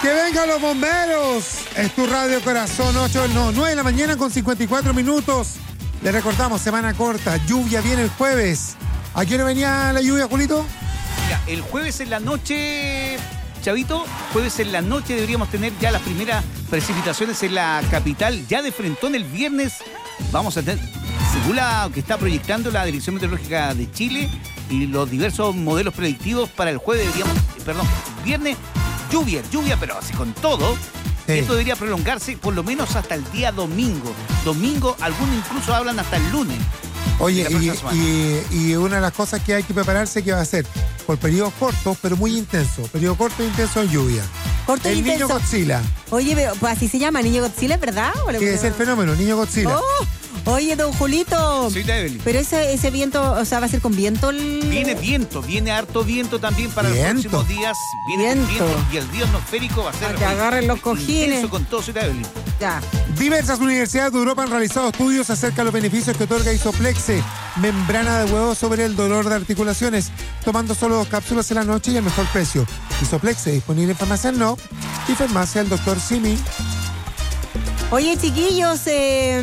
¡Que vengan los bomberos! Es tu Radio Corazón, 9 de la mañana con 54 minutos. Le recordamos, semana corta, lluvia viene el jueves. ¿A qué hora venía la lluvia, Julito? Mira, el jueves en la noche, Chavito, jueves en la noche deberíamos tener ya las primeras precipitaciones en la capital. Ya de frentón el viernes vamos a tener, según la que está proyectando la Dirección Meteorológica de Chile y los diversos modelos predictivos, para el jueves viernes, lluvia, pero así con todo. Sí. Esto debería prolongarse por lo menos hasta el día domingo. Domingo, algunos incluso hablan hasta el lunes. Oye, y una de las cosas que hay que prepararse, que va a ser por periodos cortos, pero muy intensos. Periodo corto e intenso de lluvia. Corto el intenso. Niño Godzilla. Oye, pero, pues así se llama, Niño Godzilla, ¿verdad? Que es el fenómeno, Niño Godzilla. Oh, oye, don Julito. Sí, Evelyn. Pero ese viento, o sea, ¿va a ser con viento? Viene harto viento también para los próximos días. Viene viento y el día atmosférico va a ser... Para que agarren los cojines. Eso con todo, sí, Evelyn. Ya. Diversas universidades de Europa han realizado estudios acerca de los beneficios que otorga Isoplexe, membrana de huevo sobre el dolor de articulaciones, tomando solo 2 cápsulas en la noche y al mejor precio. Isoplexe, disponible en Farmacia No y Farmacia el Dr. Simi. Oye, chiquillos, ¿qué?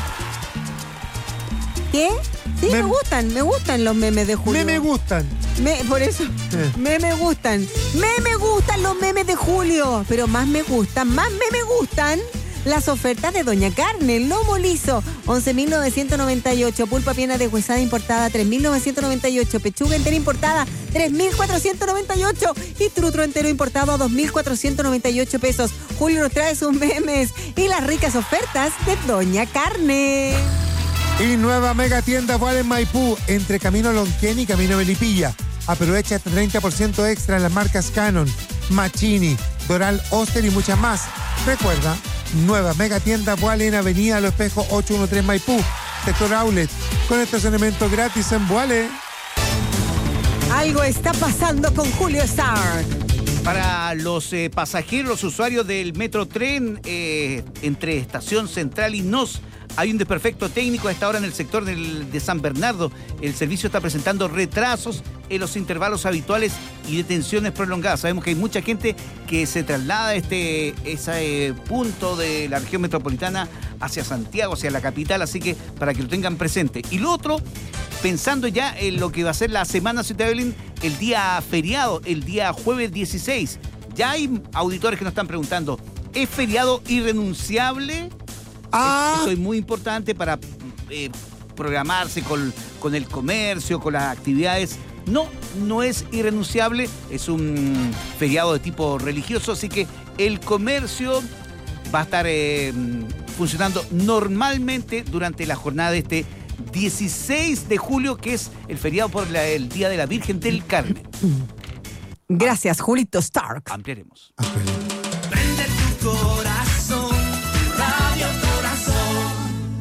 Sí, me gustan los memes de Julio. Me gustan. Por eso, me gustan. Me gustan los memes de Julio, pero más me gustan las ofertas de Doña Carne. Lomo liso, 11.998. Pulpa pierna deshuesada importada, 3.998. Pechuga entera importada, 3.498. Y trutro entero importado a 2.498 pesos. Julio nos trae sus memes y las ricas ofertas de Doña Carne. Y nueva mega tienda Wall en Maipú, entre Camino Lonquén y Camino Melipilla. Aprovecha hasta 30% extra en las marcas Canon, Machini, Doral, Oster y muchas más. Recuerda, nueva mega tienda Wall en Avenida Los Espejos 813 Maipú, sector Outlet, con estacionamiento gratis en Wall. Algo está pasando con Julio Star. Para los pasajeros, los usuarios del Metrotren entre Estación Central y Nos, hay un desperfecto técnico a esta hora en el sector de San Bernardo. El servicio está presentando retrasos en los intervalos habituales y detenciones prolongadas. Sabemos que hay mucha gente que se traslada a ese punto de la región metropolitana hacia Santiago, hacia la capital, así que para que lo tengan presente. Y lo otro, pensando ya en lo que va a ser la semana, Ciudad Evelyn, el día feriado, el día jueves 16. Ya hay auditores que nos están preguntando, ¿es feriado irrenunciable? Esto es muy importante para programarse con el comercio, con las actividades. No es irrenunciable, es un feriado de tipo religioso, así que el comercio va a estar funcionando normalmente durante la jornada de este 16 de julio, que es el feriado por el Día de la Virgen del Carmen. Gracias, Julito Stark. Ampliaremos. Prende tu corazón, Radio Corazón.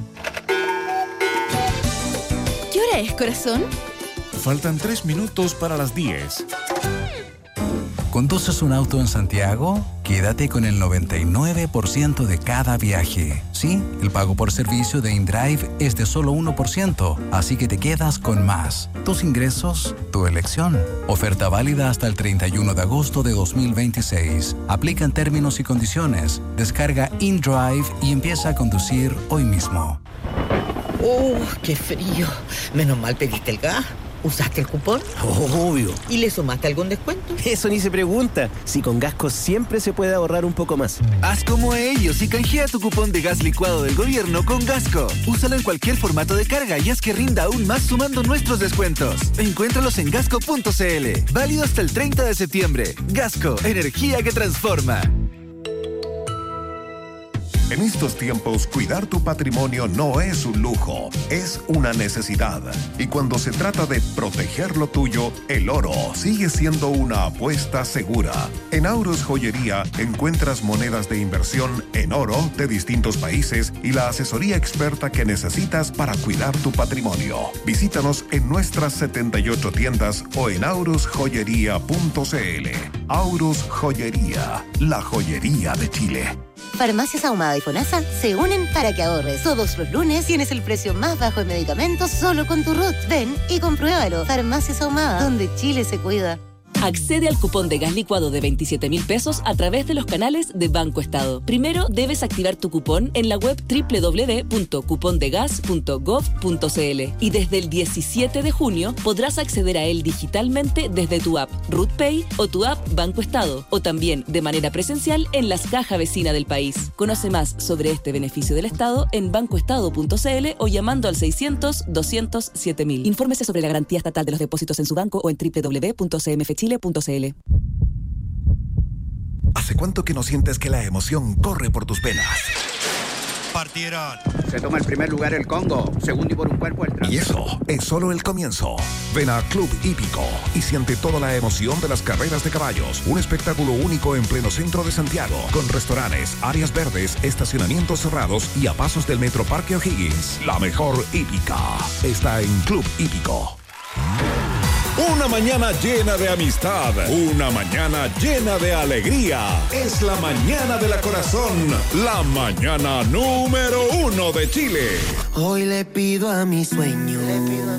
¿Qué hora es, corazón? Faltan 3 minutos para las 10. ¿Conduces un auto en Santiago? Quédate con el 99% de cada viaje. Sí, el pago por servicio de InDrive es de solo 1%, así que te quedas con más. Tus ingresos, tu elección. Oferta válida hasta el 31 de agosto de 2026. Aplican términos y condiciones. Descarga InDrive y empieza a conducir hoy mismo. ¡Qué frío! Menos mal pediste el gas. ¿Usaste el cupón? Obvio. ¿Y le sumaste algún descuento? Eso ni se pregunta. Si con Gasco siempre se puede ahorrar un poco más. Haz como ellos y canjea tu cupón de gas licuado del gobierno con Gasco. Úsalo en cualquier formato de carga y haz que rinda aún más sumando nuestros descuentos. Encuéntralos en gasco.cl. Válido hasta el 30 de septiembre. Gasco, energía que transforma. En estos tiempos, cuidar tu patrimonio no es un lujo, es una necesidad. Y cuando se trata de proteger lo tuyo, el oro sigue siendo una apuesta segura. En Aurus Joyería encuentras monedas de inversión en oro de distintos países y la asesoría experta que necesitas para cuidar tu patrimonio. Visítanos en nuestras 78 tiendas o en aurusjoyería.cl. Aurus Joyería, la joyería de Chile. Farmacias Ahumada y FONASA se unen para que ahorres. Todos los lunes tienes el precio más bajo en medicamentos solo con tu RUT. Ven y compruébalo. Farmacias Ahumada, donde Chile se cuida. Accede al cupón de gas licuado de 27.000 pesos a través de los canales de Banco Estado. Primero, debes activar tu cupón en la web www.cupondegas.gov.cl y desde el 17 de junio podrás acceder a él digitalmente desde tu app RootPay o tu app Banco Estado, o también de manera presencial en las cajas vecinas del país. Conoce más sobre este beneficio del Estado en bancoestado.cl o llamando al 600-200-7000. Infórmese sobre la garantía estatal de los depósitos en su banco o en www.cmfchile.cl. ¿Hace cuánto que no sientes que la emoción corre por tus venas? Partieron. Se toma el primer lugar el Congo, segundo y por un cuerpo el Trans. Y eso es solo el comienzo. Ven a Club Hípico y siente toda la emoción de las carreras de caballos. Un espectáculo único en pleno centro de Santiago, con restaurantes, áreas verdes, estacionamientos cerrados y a pasos del Metro Parque O'Higgins. La mejor hípica está en Club Hípico. Una mañana llena de amistad, una mañana llena de alegría. Es la mañana de la corazón, la mañana número 1 de Chile. Hoy le pido a mi sueño